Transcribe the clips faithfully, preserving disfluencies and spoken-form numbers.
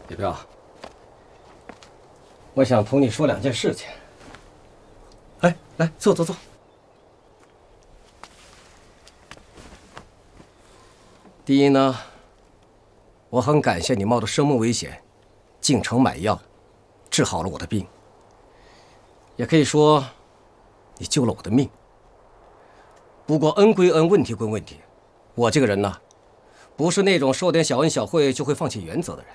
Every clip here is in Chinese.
李彪，我想同你说两件事情。来来，坐坐坐。第一呢，我很感谢你冒着生命危险进城买药，治好了我的病。也可以说，你救了我的命。不过恩归恩，问题归问题，我这个人呢，不是那种受点小恩小惠就会放弃原则的人。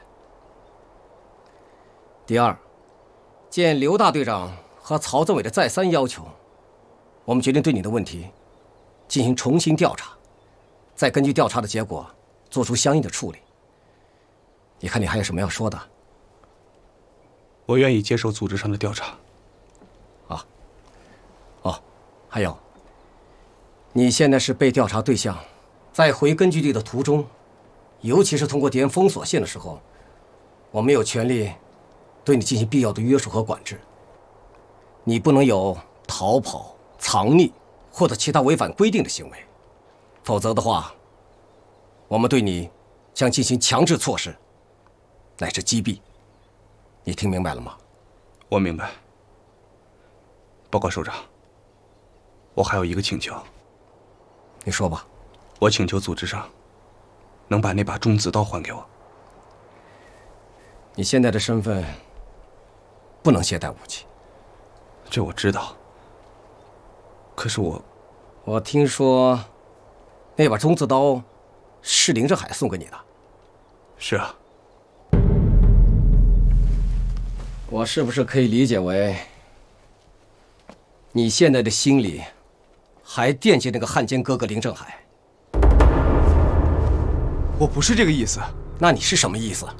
第二，见刘大队长和曹政委的再三要求，我们决定对你的问题进行重新调查，再根据调查的结果做出相应的处理。你看你还有什么要说的？ 我愿意接受组织上的调查。 啊，哦，还有，你现在是被调查对象，在回根据地的途中，尤其是通过敌人封锁线的时候，我们有权利对你进行必要的约束和管制。你不能有逃跑、藏匿或者其他违反规定的行为，否则的话，我们对你将进行强制措施，乃至击毙。你听明白了吗？ 我明白。报告首长，我还有一个请求。 你说吧。 我请求组织上能把那把中子刀还给我。 你现在的身份不能携带武器。 这我知道。可是我…… 我听说那把中子刀是林振海送给你的。 是啊。 我是不是可以理解为，你现在的心里还惦记那个汉奸哥哥林振海？ 我不是这个意思。 那你是什么意思？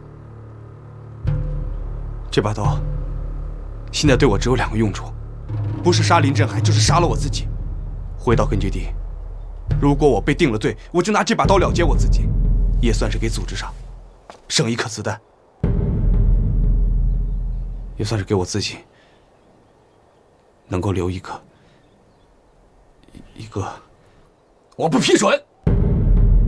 这把刀现在对我只有两个用处，不是杀林振海，就是杀了我自己。回到根据地，如果我被定了罪，我就拿这把刀了结我自己，也算是给组织上省一颗子弹，也算是给我自己能够留一个一个。 我不批准。